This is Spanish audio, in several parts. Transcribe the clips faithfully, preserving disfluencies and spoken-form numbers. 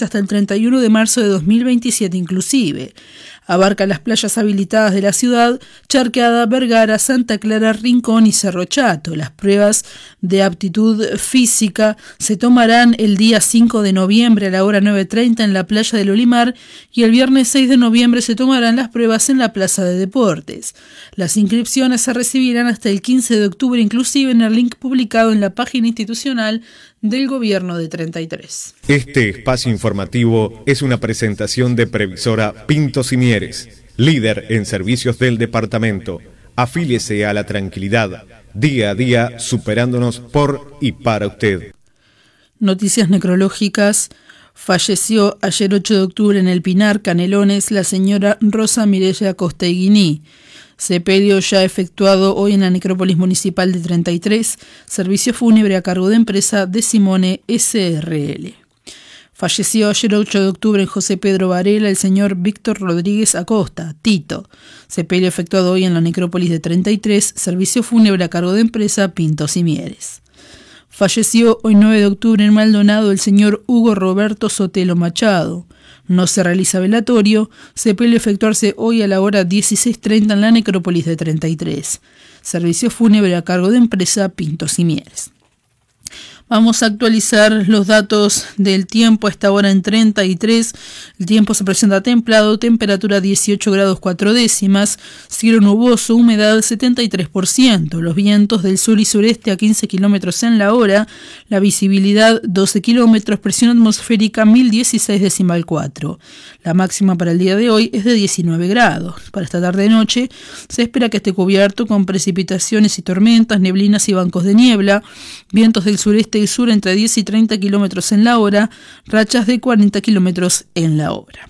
vacaciones hasta el treinta y uno de marzo de dos mil veintisiete inclusive. Abarca las playas habilitadas de la ciudad, Charqueada, Vergara, Santa Clara, Rincón y Cerro Chato. Las pruebas de aptitud física se tomarán el día cinco de noviembre a la hora nueve treinta en la playa del Olimar y el viernes seis de noviembre se tomarán las pruebas en la Plaza de Deportes. Las inscripciones se recibirán hasta el quince de octubre inclusive en el link publicado en la página institucional del Gobierno de treinta y tres. Este espacio informativo es una presentación de Previsora Pintos y Mieres, líder en servicios del departamento. Afíliese a la tranquilidad, día a día superándonos por y para usted. Noticias necrológicas. Falleció ayer ocho de octubre en El Pinar, Canelones, la señora Rosa Mireya Costeguiní. Sepelio ya efectuado hoy en la necrópolis municipal de treinta y tres, servicio fúnebre a cargo de empresa de Simone S R L. Falleció ayer ocho de octubre en José Pedro Varela el señor Víctor Rodríguez Acosta, Tito. Sepelio efectuado hoy en la necrópolis de treinta y tres, servicio fúnebre a cargo de empresa Pintos y Mieres. Falleció hoy nueve de octubre en Maldonado el señor Hugo Roberto Sotelo Machado. No se realiza velatorio, sepelio efectuarse hoy a la hora dieciséis treinta en la necrópolis de treinta y tres. Servicio fúnebre a cargo de empresa Pintos y Mieres. Vamos a actualizar los datos del tiempo a esta hora en treinta y tres. El tiempo se presenta templado, temperatura dieciocho grados cuatro décimas, cielo nuboso, humedad setenta y tres por ciento, los vientos del sur y sureste a quince kilómetros en la hora, la visibilidad doce kilómetros, presión atmosférica mil dieciséis decimal cuatro. La máxima para el día de hoy es de diecinueve grados. Para esta tarde-noche se espera que esté cubierto con precipitaciones y tormentas, neblinas y bancos de niebla, vientos del sureste y sur entre diez y treinta kilómetros en la hora, rachas de cuarenta kilómetros en la hora.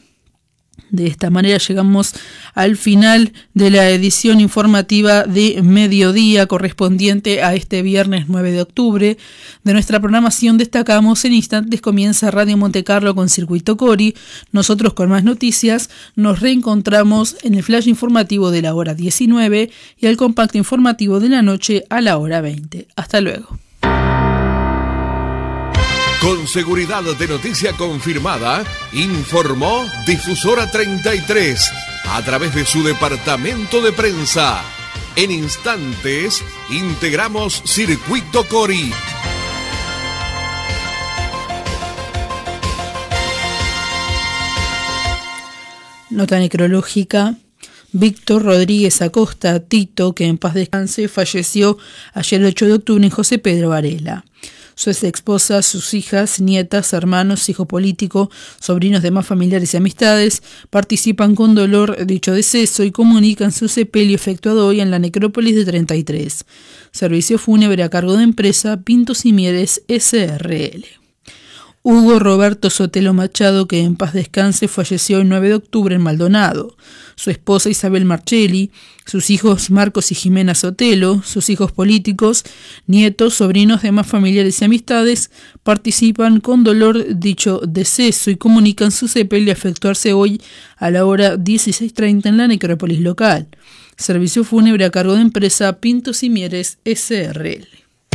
De esta manera llegamos al final de la edición informativa de mediodía correspondiente a este viernes nueve de octubre. De nuestra programación destacamos: en instantes comienza Radio Montecarlo con Circuito Cori. Nosotros con más noticias nos reencontramos en el flash informativo de la hora diecinueve y el compacto informativo de la noche a la hora veinte. Hasta luego. Con seguridad de noticia confirmada, informó Difusora treinta y tres a través de su departamento de prensa. En instantes, integramos Circuito Cori. Nota necrológica. Víctor Rodríguez Acosta, Tito, que en paz descanse, falleció ayer el ocho de octubre en José Pedro Varela. Su ex esposa, sus hijas, nietas, hermanos, hijo político, sobrinos, demás familiares y amistades participan con dolor dicho deceso y comunican su sepelio efectuado hoy en la necrópolis de treinta y tres. Servicio fúnebre a cargo de empresa Pintos y Mieres S R L. Hugo Roberto Sotelo Machado, que en paz descanse, falleció el nueve de octubre en Maldonado. Su esposa Isabel Marchelli, sus hijos Marcos y Jimena Sotelo, sus hijos políticos, nietos, sobrinos, demás familiares y amistades participan con dolor dicho deceso y comunican su sepelio a efectuarse hoy a la hora dieciséis treinta en la necrópolis local. Servicio fúnebre a cargo de empresa Pintos y Mieres S R L.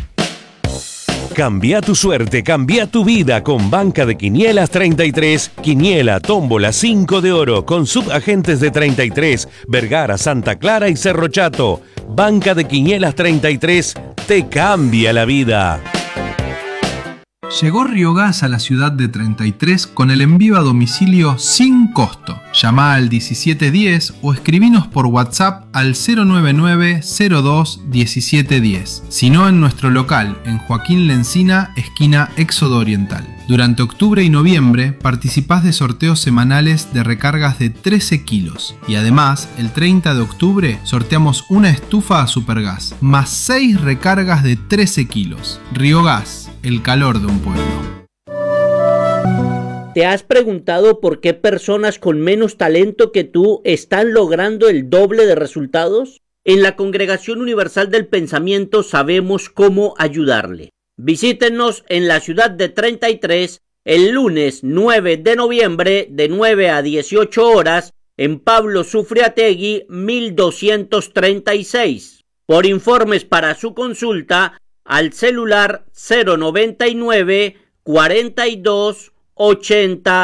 Cambia tu suerte, cambia tu vida con Banca de Quinielas treinta y tres, Quiniela, Tómbola, cinco de oro, con subagentes de treinta y tres, Vergara, Santa Clara y Cerro Chato. Banca de Quinielas treinta y tres, te cambia la vida. Llegó Riogas a la ciudad de treinta y tres con el envío a domicilio sin costo. Llama al diecisiete diez o escribinos por WhatsApp al cero nueve nueve cero dos diecisiete diez. Si no, en nuestro local, en Joaquín Lencina, esquina Éxodo Oriental. Durante octubre y noviembre participás de sorteos semanales de recargas de trece kilos. Y además, el treinta de octubre sorteamos una estufa a Supergas, más seis recargas de trece kilos. Riogas, el calor de un pueblo. ¿Te has preguntado por qué personas con menos talento que tú están logrando el doble de resultados? En la Congregación Universal del Pensamiento sabemos cómo ayudarle. Visítenos en la ciudad de treinta y tres el lunes nueve de noviembre de nueve a dieciocho horas en Pablo Sufriategui mil doscientos treinta y seis. Por informes para su consulta al celular cero noventa y nueve cuarenta y dos ochenta